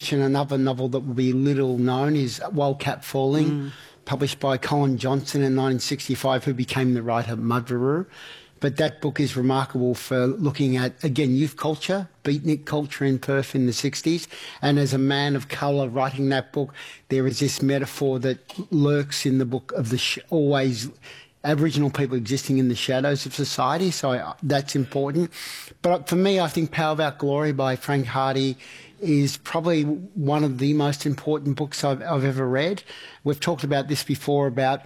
mention another novel that will be little known is Wildcat Falling, published by Colin Johnson in 1965, who became the writer of Mudvaroo. But that book is remarkable for looking at, again, youth culture, beatnik culture in Perth in the 60s. And as a man of colour writing that book, there is this metaphor that lurks in the book of always Aboriginal people existing in the shadows of society. So that's important. But for me, I think Power Without Glory by Frank Hardy is probably one of the most important books I've ever read. We've talked about this before about,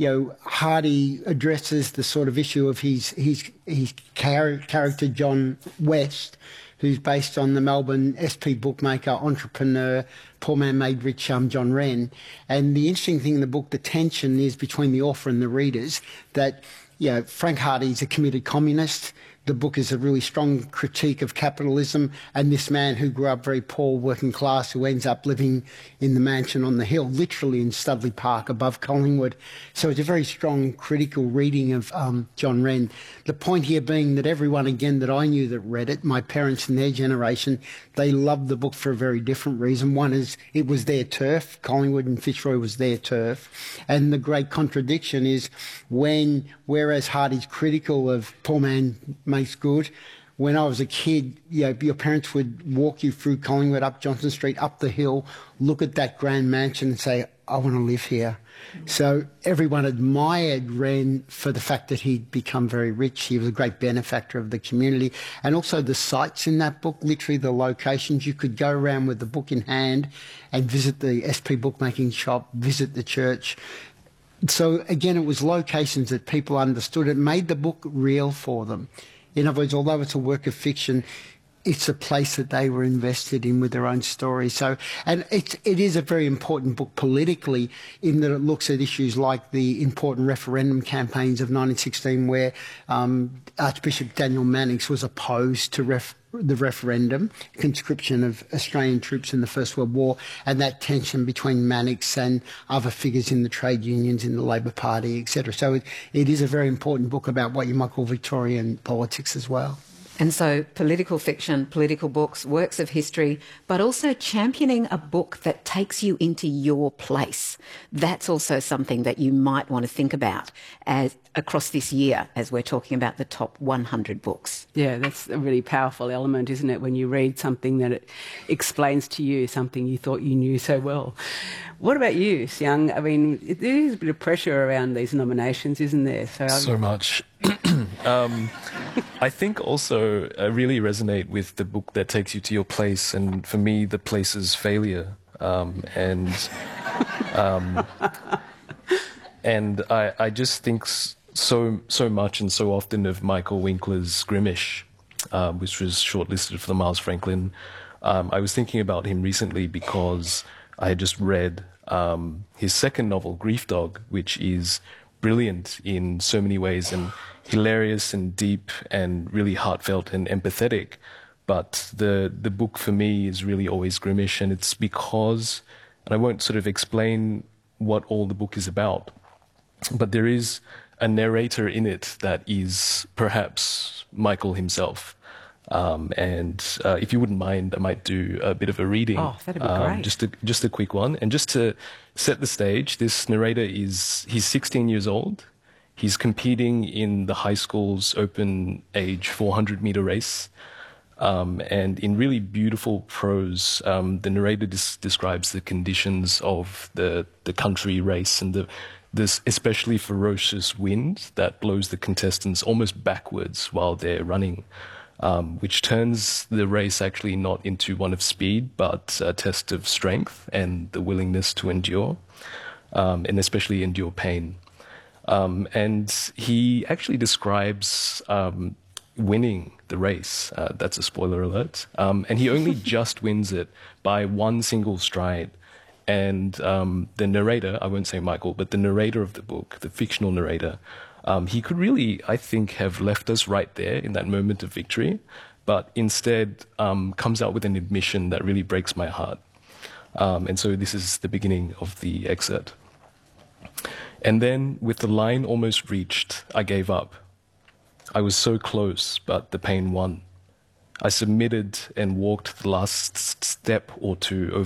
Hardy addresses the sort of issue of his character, John West, who's based on the Melbourne SP bookmaker, entrepreneur, poor man made rich, John Wren. And the interesting thing in the book, the tension is between the author and the readers, that, Frank Hardy's a committed communist. The book is a really strong critique of capitalism, and this man who grew up very poor, working class, who ends up living in the mansion on the hill, literally in Studley Park above Collingwood. So it's a very strong critical reading of John Wren. The point here being that everyone, again, that I knew that read it, my parents and their generation, they loved the book for a very different reason. One is it was their turf. Collingwood and Fitzroy was their turf. And the great contradiction is whereas Hardy's critical of poor man makes good, when I was a kid, your parents would walk you through Collingwood, up Johnson Street, up the hill, look at that grand mansion and say, I want to live here. So everyone admired Wren for the fact that he'd become very rich. He was a great benefactor of the community. And also the sites in that book, literally the locations. You could go around with the book in hand and visit the SP bookmaking shop, visit the church. So again, it was locations that people understood. It made the book real for them. In other words, although it's a work of fiction, it's a place that they were invested in with their own story. So, and it is a very important book politically in that it looks at issues like the important referendum campaigns of 1916 where Archbishop Daniel Mannix was opposed to the referendum, conscription of Australian troops in the First World War, and that tension between Mannix and other figures in the trade unions, in the Labor Party, etc. So it is a very important book about what you might call Victorian politics as well. And so political fiction, political books, works of history, but also championing a book that takes you into your place. That's also something that you might want to think about across this year as we're talking about the top 100 books. Yeah, that's a really powerful element, isn't it, when you read something that it explains to you something you thought you knew so well. What about you, Xiang? I mean, there is a bit of pressure around these nominations, isn't there? So much. I think also I really resonate with the book that takes you to your place, and for me, the place is failure. And I just think so much and so often of Michael Winkler's Grimish, which was shortlisted for the Miles Franklin. I was thinking about him recently because I had just read his second novel, Grief Dog, which is brilliant in so many ways and hilarious and deep and really heartfelt and empathetic. But the book for me is really always Grimish, and it's because, and I won't sort of explain what all the book is about, but there is a narrator in it that is perhaps Michael himself. And if you wouldn't mind, I might do a bit of a reading. Oh, that'd be great. Just a quick one. And just to set the stage, this narrator he's 16 years old. He's competing in the high school's open age 400-meter race. And in really beautiful prose, the narrator describes the conditions of the country race and this especially ferocious wind that blows the contestants almost backwards while they're running, which turns the race actually not into one of speed, but a test of strength and the willingness to endure, and especially endure pain. And he actually describes winning the race. That's a spoiler alert. And he only just wins it by one single stride. And the narrator, I won't say Michael, but the narrator of the book, the fictional narrator, he could really, I think, have left us right there in that moment of victory, but instead comes out with an admission that really breaks my heart. And so this is the beginning of the excerpt. And then, with the line almost reached, I gave up. I was so close, but the pain won. I submitted and walked the last step or two over